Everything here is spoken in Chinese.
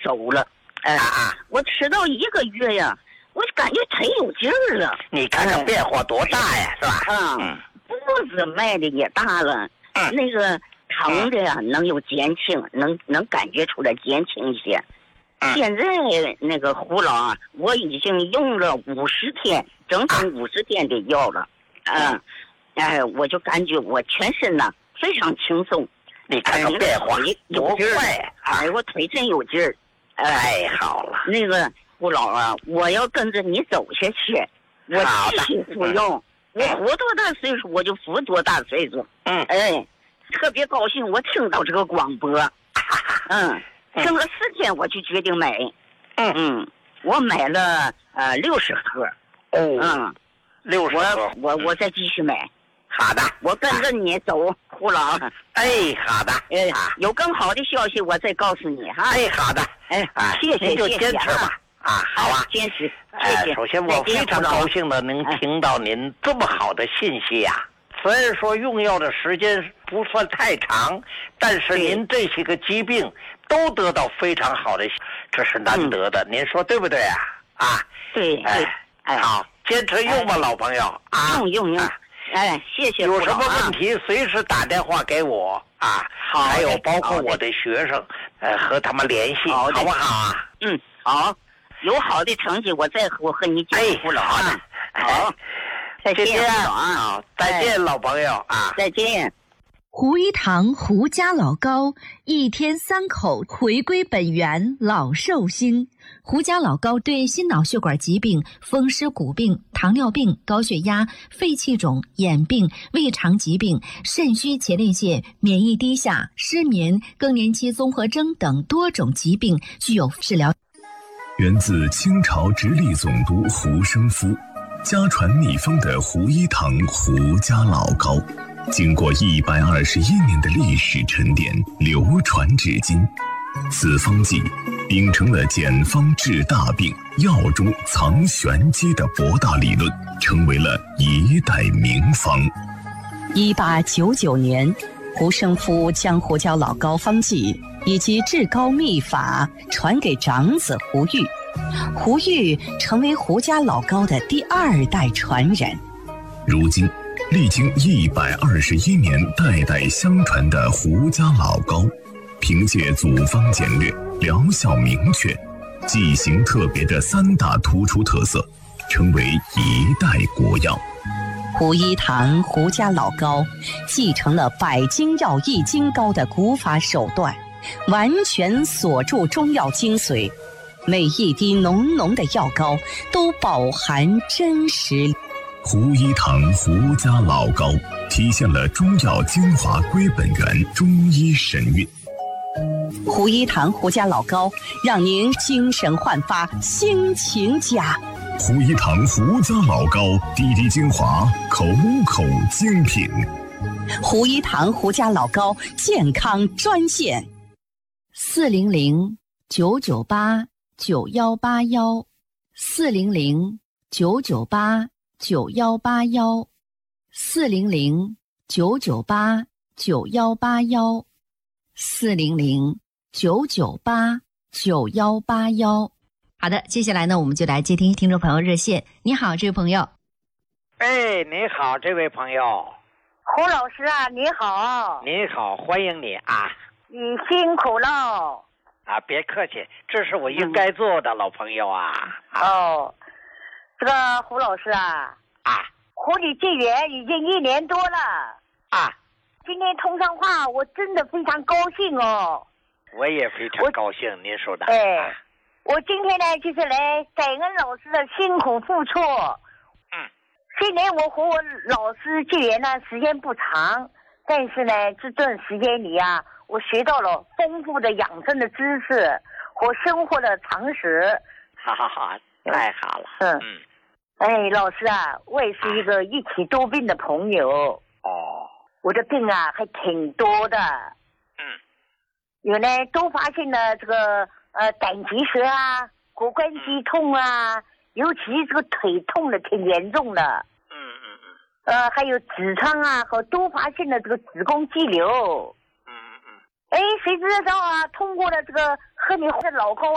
走了。我吃到1个月呀，我就感觉忒有劲儿了。 你看看变化多大呀，是吧？ 步子迈的也大了，那个疼的呀能有减轻，能感觉出来减轻一些。现在那个胡老啊，我已经用了50天，整50天的药了。我就感觉我全身呐非常轻松。 你看看变化多快！ 我腿真有劲儿。 太好了。 那个胡老啊，我要跟着你走下去，我继续服用。我活多大岁数我就服多大岁数。特别高兴，我听到这个广播。听了4天，我就决定买。我买了60盒。 60盒。 我再继续买。 好的， 我跟着你走，胡老。 好的。 有更好的消息我再告诉你哈。 好的。 谢谢， 您就坚持吧。好啊， 坚持。谢谢。 首先我非常高兴的能听到您这么好的信息呀。虽然说用药的时间不算太长，但是您这些个疾病都得到非常好的，这是难得的。您说对不对啊？ 对。 好，坚持用吧，老朋友。 用。谢谢。 有什么问题随时打电话给我好， 还有包括我的学生，和他们联系，好不好啊？ 好，有好的成绩我再和你讲。胡老。好，再见， 好，再见，老朋友再见。 胡一堂胡家老高1天3口回归本源，老寿星。胡家老高对心脑血管疾病、风湿骨病、糖尿病、高血压、肺气肿、眼病、胃肠疾病、肾虚前列腺、免疫低下、失眠、更年期综合征等多种疾病具有治疗。 源自清朝直隶总督胡生夫，家传秘方的胡一堂胡家老高，经过121年的历史沉淀，流传至今。此方剂秉承了简方治大病、药中藏玄机的博大理论，成为了一代名方。 1899年，胡生夫将胡家老高方剂以及至高秘法传给长子胡玉，胡玉成为胡家老高的第2代传人。 如今历经121年代代相传的胡家老高，凭借组方简略、疗效明确、剂型特别的3大突出特色，成为一代国药。 胡一堂胡家老高继承了百金药一金膏的古法手段，完全锁住中药精髓，每一滴浓浓的药膏都饱含真实。 胡一堂胡家老高体现了中药精华归本源，中医神韵。 胡一堂胡家老高让您精神焕发，心情佳。 胡一堂胡家老高，滴滴精华，口口精品。 胡一堂胡家老高健康专线 400-998-9181，400-998-9181，400-998-9181。好的，接下来呢，我们就来接听听众朋友热线。你好，这位朋友。 你好，这位朋友。 胡老师啊，你好。 你好，欢迎你啊。 你辛苦了。 别客气，这是我应该做的，老朋友啊。 这个胡老师啊，和你结缘已经1年多了。今天通上话，我真的非常高兴哦。 我也非常高兴，您说的。 我今天呢，就是来感恩老师的辛苦付出。虽然我和我老师结缘呢时间不长，但是呢，这段时间里啊，我学到了丰富的养生的知识和生活的常识。 好，太好了。 老师啊，我也是一个一起多病的朋友。我的病啊还挺多的。有呢多发现了这个胆结石啊、骨关节痛啊，尤其这个腿痛的挺严重的。还有痔疮啊和多发现的这个子宫肌瘤。谁知道啊，通过了这个和你的老高